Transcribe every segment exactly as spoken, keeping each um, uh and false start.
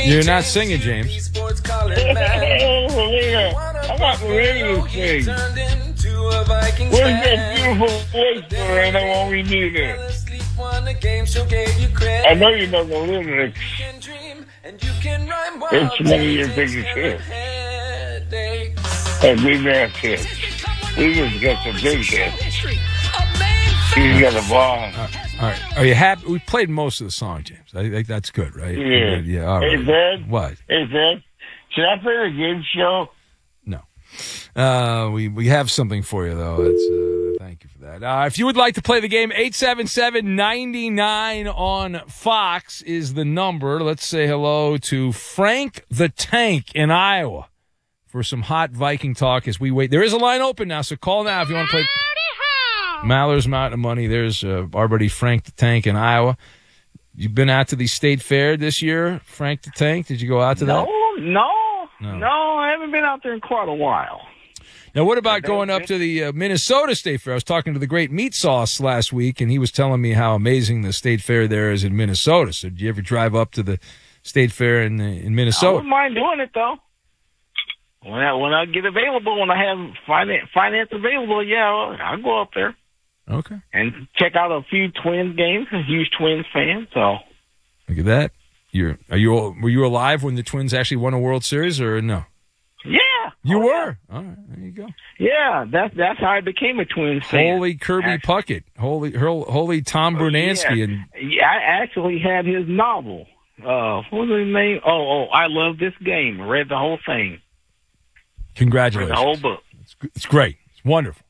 You're not singing, James. I got the radio sing. Where's that beautiful voice, Miranda, when we need it? I know you know the lyrics. It's one of your biggest hits. And we got hits. We just got the big hits. You got a ball. Uh, all right. Are you happy? We played most of the song, James. I think that's good, right? Yeah. Yeah. All Hey, right. Ben. What? Hey, Ben. Should I play the game show? No. Uh, we, we have something for you, though. It's, uh, thank you for that. Uh, if you would like to play the game, eight seven seven, nine nine on Fox is the number. Let's say hello to Frank the Tank in Iowa for some hot Viking talk as we wait. There is a line open now, so call now if you want to play. Maller's Mountain of Money. There's uh, our buddy Frank the Tank in Iowa. You've been out to the State Fair this year, Frank the Tank? Did you go out to no, that? No, no, no. I haven't been out there in quite a while. Now, what about going up to the uh, Minnesota State Fair? I was talking to the great Meat Sauce last week, and he was telling me how amazing the State Fair there is in Minnesota. So did you ever drive up to the State Fair in, in Minnesota? I wouldn't mind doing it, though. When I, when I get available, when I have finance, finance available, yeah, I'll go up there. Okay. And check out a few Twins games. A huge Twins fan, so. Look at that. You're are you were you alive when the Twins actually won a World Series or no? Yeah. You oh, were. Yeah. All right, there you go. Yeah, that's that's how I became a Twins fan. Holy Kirby actually. Puckett. Holy holy Tom Bernansky. Yeah. and yeah, I actually had his novel. Uh, what was his name? Oh, oh, I Love This Game. I read the whole thing. Congratulations. Read the whole book. It's, it's great. It's wonderful.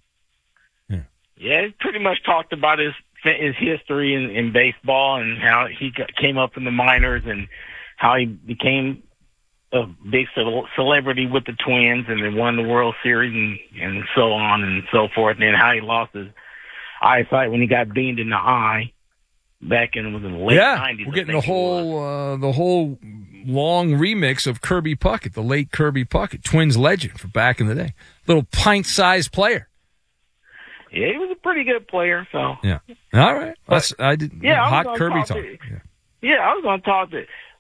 Yeah, it pretty much talked about his his history in, in baseball and how he got, came up in the minors and how he became a big celebrity with the Twins and then won the World Series and, and so on and so forth. And then how he lost his eyesight when he got beamed in the eye back in, was in the late yeah, nineties. We're getting the whole uh, the whole long remix of Kirby Puckett, the late Kirby Puckett, Twins legend from back in the day. Little pint-sized player. Yeah, he was a pretty good player. So yeah, all right. That's I did. Yeah, hot I was Kirby talk. talk. To, yeah. yeah, I was going to talk to